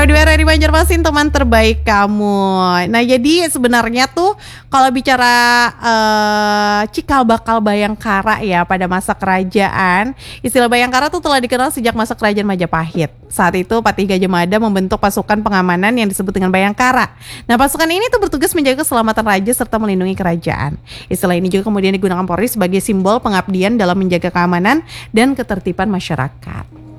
Pradwara di Banjarmasin, teman terbaik kamu. Nah, jadi sebenarnya tuh kalau bicara cikal bakal Bayangkara ya pada masa kerajaan, istilah Bayangkara tuh telah dikenal sejak masa kerajaan Majapahit. Saat itu Patih Gajah Mada membentuk pasukan pengamanan yang disebut dengan Bayangkara. Nah, pasukan ini tuh bertugas menjaga keselamatan raja serta melindungi kerajaan. Istilah ini juga kemudian digunakan Polri sebagai simbol pengabdian dalam menjaga keamanan dan ketertiban masyarakat.